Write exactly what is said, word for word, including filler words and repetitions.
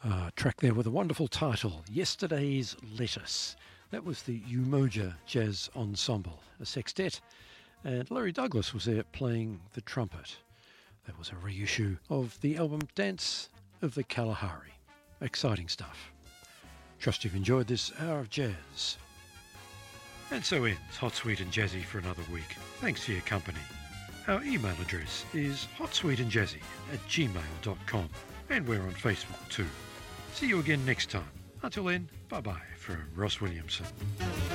A track there with a wonderful title, Yesterday's Lettuce. That was the Umoja Jazz Ensemble, a sextet, and Larry Douglas was there playing the trumpet. That was a reissue of the album Dance of the Kalahari. Exciting stuff. Trust you've enjoyed this hour of jazz. And so ends Hot, Sweet and Jazzy for another week. Thanks for your company. Our email address is hotsweetandjazzy at gmail dot com, and we're on Facebook too. See you again next time. Until then, bye-bye from Ross Williamson.